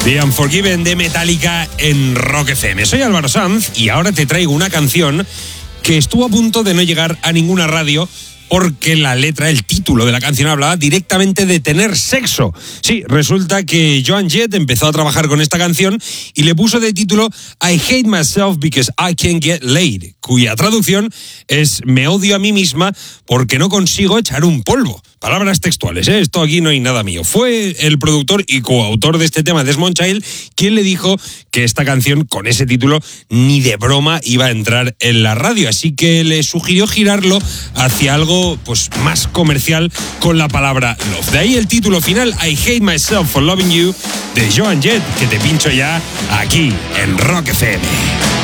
The Unforgiven de Metallica en Rock FM. Soy Álvaro Sanz y ahora te traigo una canción que estuvo a punto de no llegar a ninguna radio porque la letra, el título de la canción hablaba directamente de tener sexo. Sí, resulta que Joan Jett empezó a trabajar con esta canción y le puso de título I Hate Myself Because I Can't Get Laid, cuya traducción es me odio a mí misma porque no consigo echar un polvo. Palabras textuales, ¿eh? Esto aquí no hay nada mío. Fue el productor y coautor de este tema, Desmond Child, quien le dijo que esta canción con ese título ni de broma iba a entrar en la radio, así que le sugirió girarlo hacia algo pues más comercial con la palabra love. De ahí el título final, I Hate Myself for Loving You, de Joan Jett, que te pincho ya aquí en Rock FM.